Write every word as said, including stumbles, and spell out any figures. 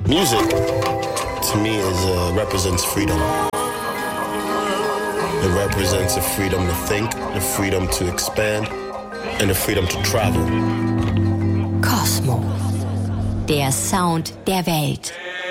Music, to me, is uh, represents freedom. It represents the freedom to think, the freedom to expand, and the freedom to travel. Kosmo, der Sound der Welt.